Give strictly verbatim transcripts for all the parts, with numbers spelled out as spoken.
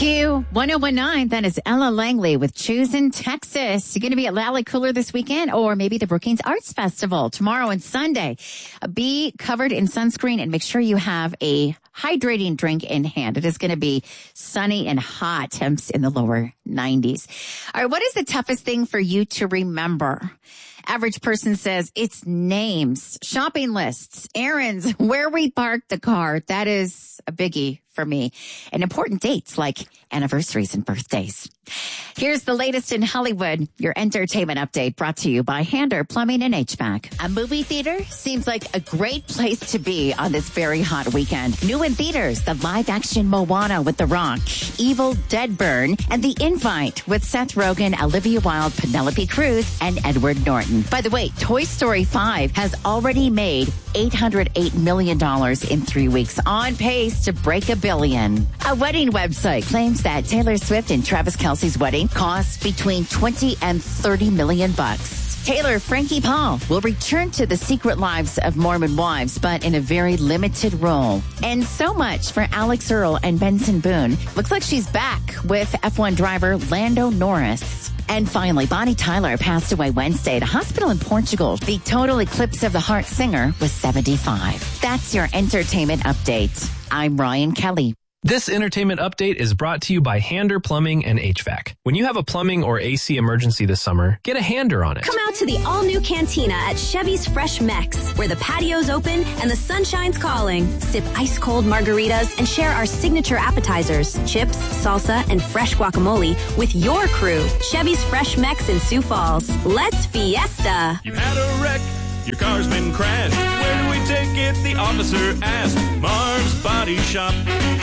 Q one oh one nine, that is Ella Langley with Choosing Texas. You're going to be at Lally Cooler this weekend, or maybe the Brookings Arts Festival tomorrow and Sunday. Be covered in sunscreen and make sure you have a hydrating drink in hand. It is going to be sunny and hot, temps in the lower nineties. All right, what is the toughest thing for you to remember? Average person says it's names, shopping lists, errands, where we park the car. That is a biggie for me. And important dates like anniversaries and birthdays. Here's the latest in Hollywood, your entertainment update brought to you by Hander Plumbing and H V A C. A movie theater seems like a great place to be on this very hot weekend. New in theaters, the live-action Moana with The Rock, Evil Dead Burn, and The Invite with Seth Rogen, Olivia Wilde, Penelope Cruz, and Edward Norton. By the way, Toy Story five has already made eight hundred eight million dollars in three weeks, on pace to break a billion. A wedding website claims that Taylor Swift and Travis Kelce's wedding cost between twenty and thirty million bucks. Taylor Frankie Paul will return to The Secret Lives of Mormon Wives, but in a very limited role. And so much for Alex Earl and Benson Boone. Looks like she's back with F one driver Lando Norris. And finally, Bonnie Tyler passed away Wednesday at a hospital in Portugal. The total eclipse of the heart singer was seventy-five. That's your entertainment update. I'm Ryan Kelly. This entertainment update is brought to you by Hander Plumbing and H V A C. When you have a plumbing or A C emergency this summer, get a Hander on it. Come out to the all-new Cantina at Chevy's Fresh Mex, where the patio's open and the sunshine's calling. Sip ice-cold margaritas and share our signature appetizers, chips, salsa, and fresh guacamole with your crew. Chevy's Fresh Mex in Sioux Falls. Let's fiesta. You've had a wreck. Your car's been crashed. Where do we take it? The officer asked. Marv's Body Shop.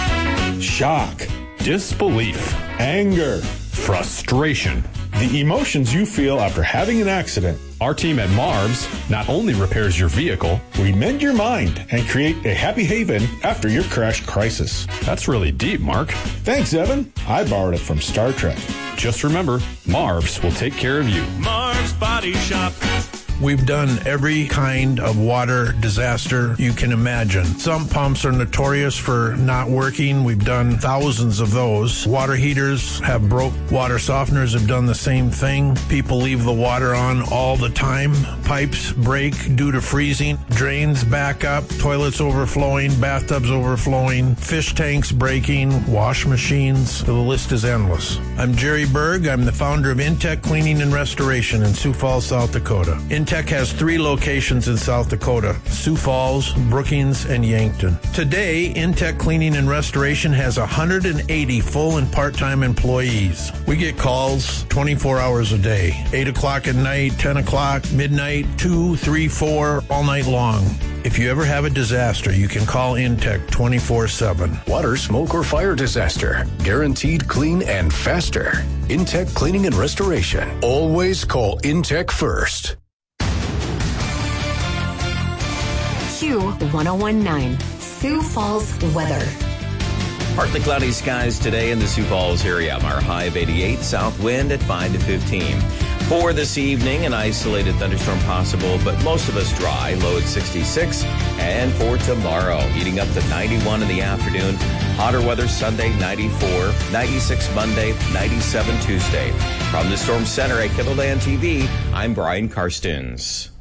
Shock, disbelief, anger, frustration. The emotions you feel after having an accident. Our team at Marv's not only repairs your vehicle, we mend your mind and create a happy haven after your crash crisis. That's really deep, Mark. Thanks, Evan. I borrowed it from Star Trek. Just remember, Marv's will take care of you. Marv's Body Shop. We've done every kind of water disaster you can imagine. Some pumps are notorious for not working. We've done thousands of those. Water heaters have broke. Water softeners have done the same thing. People leave the water on all the time. Pipes break due to freezing. Drains back up. Toilets overflowing. Bathtubs overflowing. Fish tanks breaking. Wash machines. The list is endless. I'm Jerry Berg. I'm the founder of Intech Cleaning and Restoration in Sioux Falls, South Dakota. Intech has three locations in South Dakota: Sioux Falls, Brookings, and Yankton. Today, Intech Cleaning and Restoration has one hundred eighty full and part-time employees. We get calls twenty-four hours a day, eight o'clock at night, ten o'clock, midnight, two, three, four, all night long. If you ever have a disaster, you can call Intech twenty-four seven. Water, smoke, or fire disaster. Guaranteed clean and faster. Intech Cleaning and Restoration. Always call Intech first. Q one oh one nine, Sioux Falls weather. Partly cloudy skies today in the Sioux Falls area. Our high of eighty-eight, south wind at five to fifteen. For this evening, an isolated thunderstorm possible, but most of us dry, low at sixty-six. And for tomorrow, heating up to ninety-one in the afternoon. Hotter weather Sunday, ninety-four, ninety-six Monday, ninety-seven Tuesday. From the Storm Center at Kettleland T V, I'm Brian Karstens.